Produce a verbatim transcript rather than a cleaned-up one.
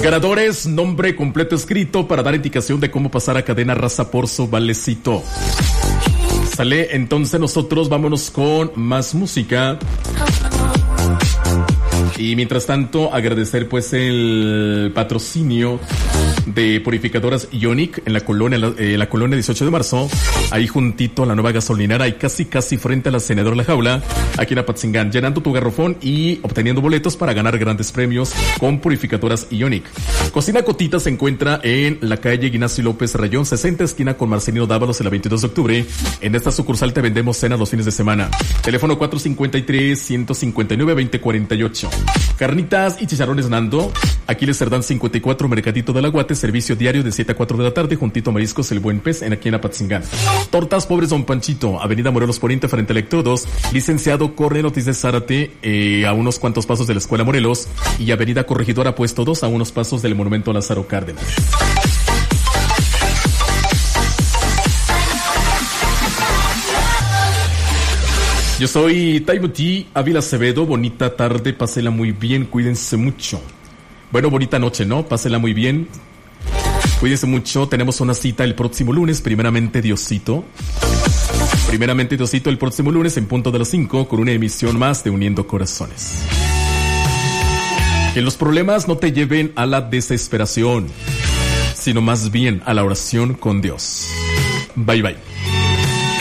Ganadores, nombre completo escrito para dar indicación de cómo pasar a cadena raza por su valecito. Sale, entonces nosotros vámonos con más música. Y mientras tanto, agradecer pues el patrocinio de Purificadoras Ionic en la colonia, eh, la colonia dieciocho de marzo, ahí juntito a la nueva gasolinera y casi casi frente a la Senador La Jaula, aquí en Apatzingán, llenando tu garrafón y obteniendo boletos para ganar grandes premios con Purificadoras Ionic. Cocina Cotita se encuentra en la calle Ignacio López Rayón sesenta, esquina con Marcelino Dávalos, en la veintidós de octubre. En esta sucursal te vendemos cenas los fines de semana. Teléfono cuatro cinco tres, uno cinco nueve, dos cero cuatro ocho. Carnitas y chicharrones Nando, Aquiles Cerdán cincuenta y cuatro, Mercadito del Aguate, servicio diario de siete a cuatro de la tarde, juntito a Mariscos El Buen Pez, en aquí en Apatzingán. Tortas Pobres Don Panchito, Avenida Morelos Poniente, frente a Electrodos, Licenciado Cornel Ortiz de Zárate, eh, a unos cuantos pasos de la Escuela Morelos, y Avenida Corregidora Puesto dos, a unos pasos del Monumento Lázaro Cárdenas. Yo soy Taimuti Ávila Acevedo. Bonita tarde, pásela muy bien, cuídense mucho. Bueno, bonita noche, ¿no? Pásela muy bien, cuídense mucho. Tenemos una cita el próximo lunes, primeramente Diosito. Primeramente Diosito, el próximo lunes en punto de las cinco, con una emisión más de Uniendo Corazones. Que los problemas no te lleven a la desesperación, sino más bien a la oración con Dios. Bye bye.